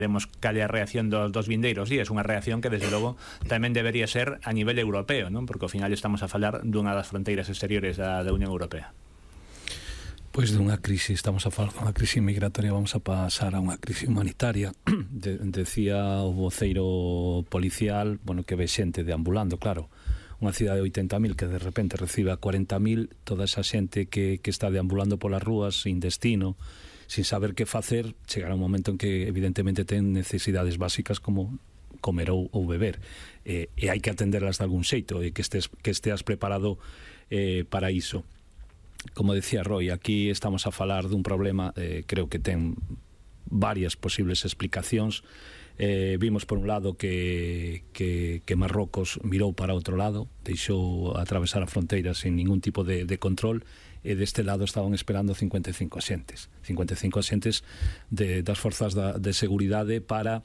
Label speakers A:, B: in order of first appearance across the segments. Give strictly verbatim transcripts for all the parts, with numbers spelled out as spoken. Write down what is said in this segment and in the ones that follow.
A: Vemos cal é a reacción dos, dos vindeiros días, unha reacción que desde logo tamén debería ser a nivel europeo, non? Porque ao final estamos a falar dunha das fronteiras exteriores da, da Unión Europea.
B: Pois dunha crise, estamos a falar dunha crise migratoria, vamos a pasar a unha crise humanitaria. De, decía o voceiro policial, bueno, que ve xente deambulando, claro, unha cidade de oitenta mil que de repente recibe a cuarenta mil, toda esa xente que, que está deambulando polas rúas sin destino, sin saber que facer, chegará un momento en que evidentemente ten necesidades básicas como comer ou, ou beber, eh, e hai que atenderlas de algún xeito, e que estés, que esteas preparado eh, para iso. Como decía Roy, aquí estamos a falar dun problema, eh, creo que ten varias posibles explicacións. Eh, vimos por un lado que, que, que Marrocos mirou para outro lado, deixou atravesar a fronteira sin ningún tipo de, de control, e deste lado estaban esperando cincuenta e cinco axentes cincuenta e cinco axentes de, das forzas da, de seguridade para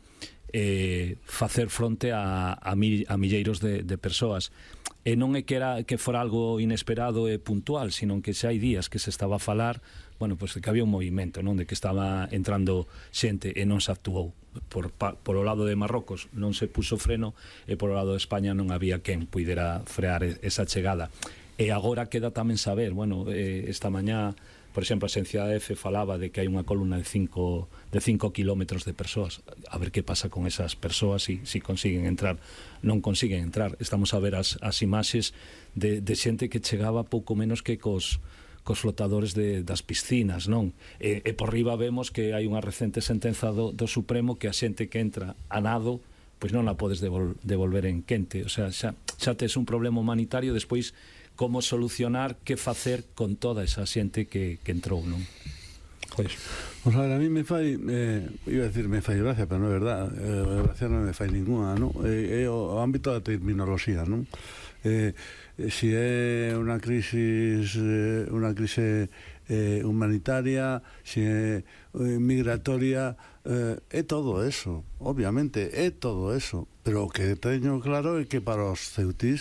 B: eh, facer fronte a, a, mi, a milleiros de, de persoas. E non é que, era, que fora algo inesperado e puntual, sino que xa hai días que se estaba a falar, bueno, pues, que había un movimento, non, de que estaba entrando xente e non se actuou. Por, por o lado de Marrocos non se puso freno, e por o lado de España non había quen puidera frear esa chegada. E agora queda tamén saber, bueno, eh, esta mañá, por exemplo, a Xencia F falaba de que hai unha columna de cinco, de cinco kilómetros de persoas. A ver que pasa con esas persoas, si, si consiguen entrar. Non consiguen entrar. Estamos a ver as, as imaxes de, de xente que chegaba pouco menos que cos, cos flotadores de, das piscinas, non? E, e por riba vemos que hai unha recente sentenza do, do Supremo que a xente que entra a nado, pois non la podes devol, devolver en quente. O sea, xa, xa tes un problema humanitario, despois como solucionar, que facer con toda esa xente que, que entrou, non?
C: Pois, pues, a ver, a mí me fai, eh, iba a decir me fai gracia, pero non é verdad, eh, gracia non me fai ninguna, non? É eh, eh, o, o ámbito da terminoloxía, non? Eh, eh, si é unha crisis, eh, unha crise eh, humanitaria, si é eh, migratoria, eh, é todo eso, obviamente, é todo eso, pero o que teño claro é que para os ceutís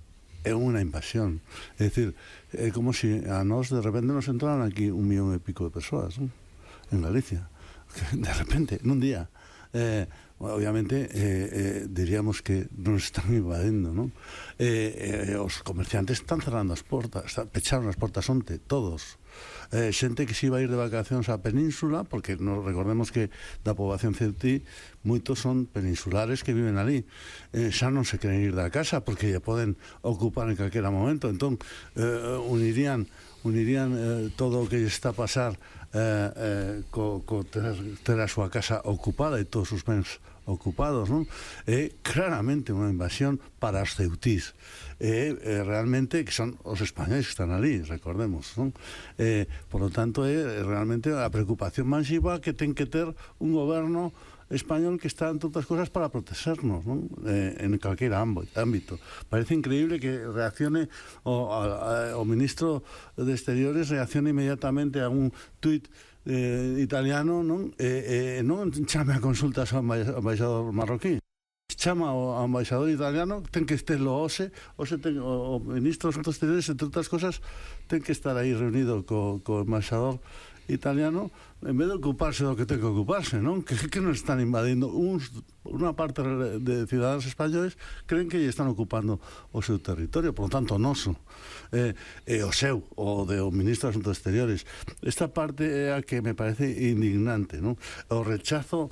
C: é unha invasión, é dicir, é como se a nós de repente nos entraran aquí un millón e pico de persoas, ¿no? En Galicia, de repente, nun día, eh, obviamente eh, eh, diríamos que nos están invadindo, ¿no? Eh, eh, os comerciantes están cerrando as portas, pecharon as portas onte, todos. Eh, xente que se iba a ir de vacacións á península, porque nos recordemos que da poboación ceutí moitos son peninsulares que viven ali, eh, xa non se queren ir da casa porque ya poden ocupar en calquera momento, entón eh, unirían unirían eh, todo o que está a pasar eh, eh, co, co ter, ter a súa casa ocupada e todos os bens ocupados, non? É claramente unha invasión para os ceutís, e eh, realmente que son os españoles que están ali, recordemos, non? Eh, por lo tanto é realmente a preocupación masiva que ten que ter un goberno español que está, entre outras cosas, para protegernos, non? Eh, en calquera ámbito. Parece increíble que reaccione o, a, a, o ministro de Exteriores reaccione inmediatamente a un tuit eh, italiano, non? Eh, eh, non chame a consultas ao embaixador marroquí, chama ao embaixador italiano, ten que estar o O S E, o, S E ten, o, o ministro dos Asuntos Exteriores, entre outras cosas, ten que estar aí reunido co, co embaixador italiano, en vez de ocuparse do que ten que ocuparse, non? Que, que nos están invadindo uns, unha parte de ciudadanos españoles creen que lle están ocupando o seu territorio, por lo tanto o noso, eh, e o seu, o de o ministro de Asuntos Exteriores. Esta parte é a que me parece indignante, non? O rechazo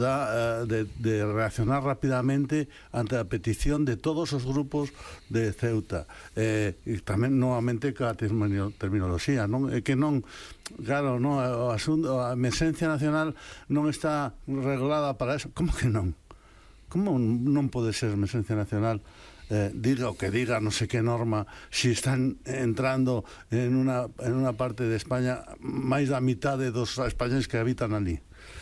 C: da, de, de reaccionar rapidamente ante a petición de todos os grupos de Ceuta, eh, e tamén novamente ca terminoloxía, non? É que non, claro, non, o asunto, a emerxencia nacional non está regulada para eso. Como que non? Como non pode ser emerxencia nacional? Eh, diga o que diga, non sei que norma, si están entrando en unha, en unha parte de España máis da mitade dos españoles que habitan ali.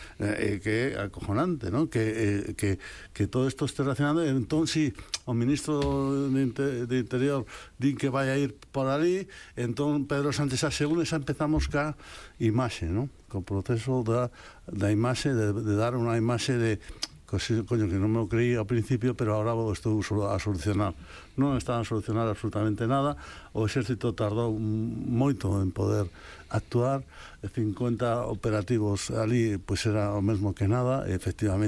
C: Eh, que é acojonante, ¿no? Que, eh, que, que todo isto este relacionado. Entón, si o ministro de, Inter, de Interior din que vai a ir por ali, entón Pedro Sánchez asegura, xa empezamos ca imaxe, ¿no? Co proceso da, da imaxe, de, de dar unha imaxe de coño, que non me o creí ao principio, pero agora vou estou a solucionar. Non estaban a solucionar absolutamente nada. O exército tardou moito en poder actuar, cincuenta operativos ali, pois era o mesmo que nada, e efectivamente